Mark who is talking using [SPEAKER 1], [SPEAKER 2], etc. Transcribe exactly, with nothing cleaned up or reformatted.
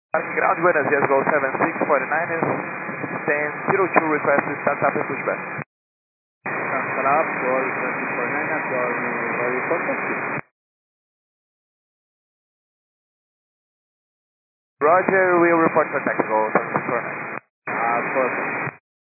[SPEAKER 1] Parking ground, Buenos Dias, Go seven six four nine, stand zero two, request to start up and pushback.
[SPEAKER 2] Cancel up, Gol seven six four nine, Gol radio contact.
[SPEAKER 1] Roger, we'll report for technical seven six four nine.
[SPEAKER 2] Ah, perfect.